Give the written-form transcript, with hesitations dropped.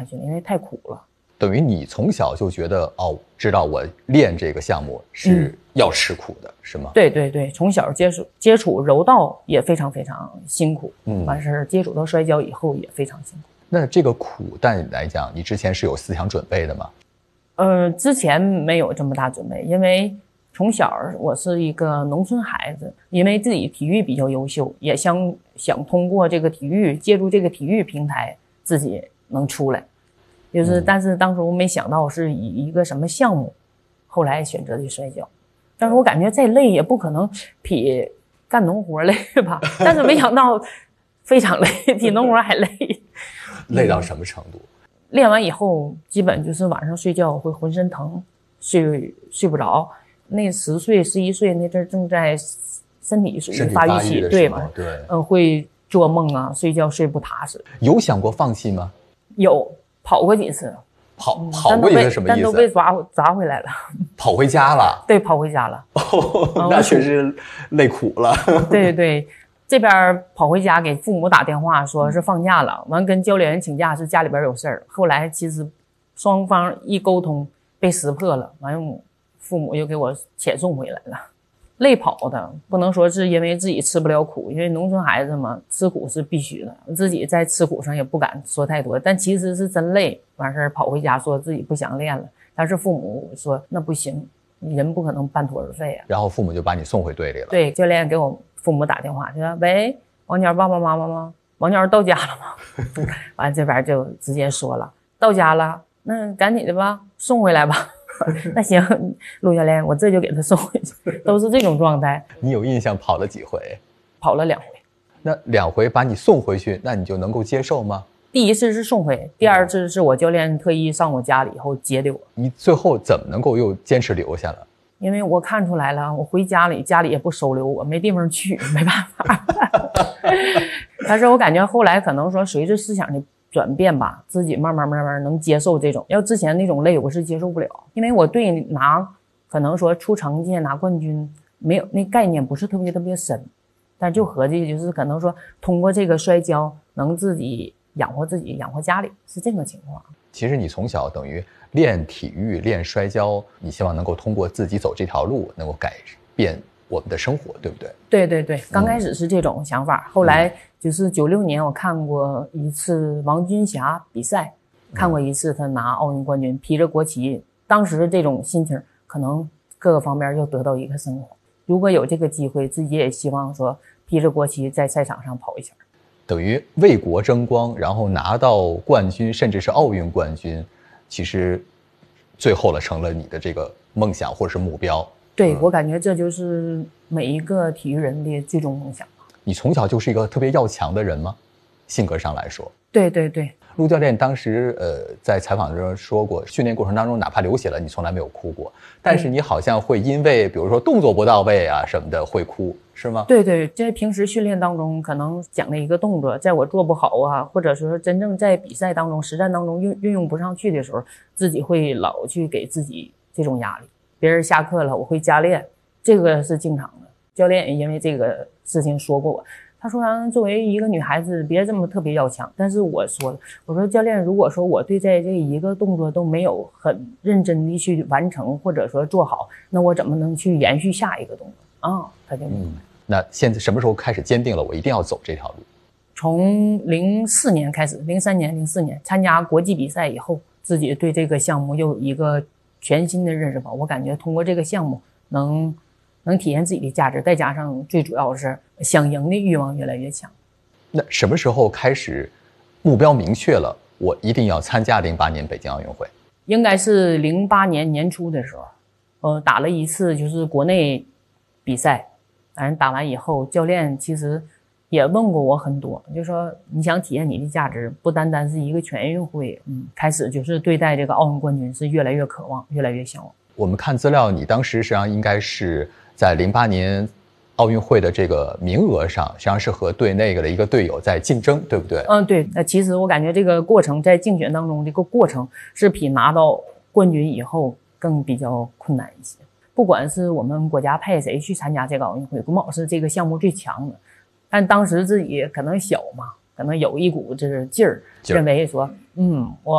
开训练，因为太苦了。 等于你从小就觉得知道我练这个项目是要吃苦的，是吗？ 对对对，从小接触柔道也非常非常辛苦，完事接触到摔跤以后也非常辛苦。 那这个苦对你来讲，你之前是有思想准备的吗？ 之前没有这么大准备，因为从小我是一个农村孩子，因为自己体育比较优秀，也想通过这个体育，借助这个体育平台自己能出来。但是当时我没想到是以一个什么项目，后来选择的摔跤。但是我感觉再累也不可能比干农活累吧，但是没想到非常累，比农活还累。 累到什么程度？ 练完以后基本就是晚上睡觉会浑身疼，睡不着。那10岁11岁那阵正在身体属于发育期，对吧？ 对， 会做梦啊，睡觉睡不踏实。 有想过放弃吗？ 有，跑过几次。 跑过一次什么意思？ 但都被抓回来了。 跑回家了？ 对，跑回家了。 那确实累苦了。 对对，这边跑回家给父母打电话说是放假了，完跟教练请假是家里边有事儿。后来其实双方一沟通被识破了，完父母又给我遣送回来了。累跑的，不能说是因为自己吃不了苦，因为农村孩子嘛，吃苦是必须的。自己在吃苦上也不敢说太多，但其实是真累。完事儿跑回家说自己不想练了，但是父母说那不行，人不可能半途而废啊。 然后父母就把你送回队里了。 对，教练给我父母打电话，就说：“喂，王鸟爸爸妈妈吗？王鸟到家了吗？”完这边就直接说了，到家了，那赶紧的吧，送回来吧。那行，陆教练，我这就给他送回去，都是这种状态。 你有印象跑了几回？ 跑了2回。 那2回把你送回去，那你就能够接受吗？ 第一次是送回，第二次是我教练特意上我家里以后接的我。 你最后怎么能够又坚持留下了？ 因为我看出来了，我回家里也不收留我，没地方去，没办法。但是我感觉后来可能说随着思想的转变吧，自己慢慢能接受这种。要之前那种累我是接受不了，因为我对可能说出成绩拿冠军没有那概念，不是特别深，但就合计就是可能说通过这个摔跤能自己养活自己，养活家里，是这个情况。 其实你从小等于练体育练摔跤，你希望能够通过自己走这条路能够改变我们的生活，对不对？ 对对对，刚开始是这种想法，后来就是96年我看过一次王军霞比赛，看过一次他拿奥运冠军，披着国旗，当时这种心情可能各个方面要得到一个升华。如果有这个机会，自己也希望说披着国旗在赛场上跑一下， 等于为国争光，然后拿到冠军，甚至是奥运冠军，其实最后成了你的这个梦想或者是目标。 对，我感觉这就是每一个体育人的最终梦想。 你从小就是一个特别要强的人吗？性格上来说？ 对对对。 陆教练当时在采访中说过，训练过程当中哪怕流血了，你从来没有哭过，但是你好像会因为比如说动作不到位啊什么的会哭，是吗？ 对对，在平时训练当中可能讲的一个动作，在我做不好啊，或者说真正在比赛当中实战当中运用不上去的时候，自己会老去给自己这种压力。别人下课了我会加练，这个是经常的。教练也因为这个事情说过我，他说作为一个女孩子别这么特别要强，但是我说了，我说教练，如果说我对在这一个动作都没有很认真的去完成或者说做好，那我怎么能去延续下一个动作啊？他就明白。 那现在什么时候开始坚定了我一定要走这条路？ 从04年开始，03年04年参加国际比赛以后，自己对这个项目又有一个全新的认识吧。我感觉通过这个项目能体现自己的价值，再加上最主要是想赢的欲望越来越强。 那什么时候开始目标明确了，我一定要参加08年北京奥运会？ 应该是08年年初的时候，打了一次就是国内比赛，反正打完以后，教练其实也问过我很多，就说你想体现你的价值，不单单是一个全运会，开始就是对待这个奥运冠军是越来越渴望，越来越向往。 我们看资料，你当时实际上应该是在08年奥运会的这个名额上，实际上是和对那个的一个队友在竞争，对不对？ 对。其实我感觉这个过程在竞选当中，这个过程是比拿到冠军以后更比较困难一些。不管是我们国家派谁去参加这个奥运会，国贸是这个项目最强的，但当时自己可能小嘛，可能有一股这劲儿，认为说，我